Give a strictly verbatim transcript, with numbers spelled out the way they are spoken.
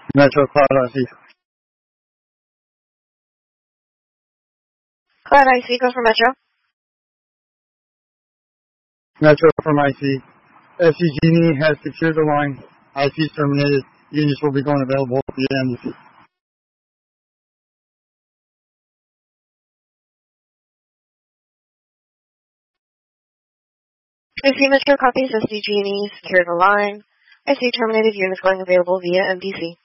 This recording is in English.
Metro Cloud I C. Cloud I C, go for Metro. Metro from I C. S C Genie has secured the line. I C is terminated. Units will be going available via M D C. I C Metro copies. S C Genie, secure the line. I C terminated. Units going available via M D C.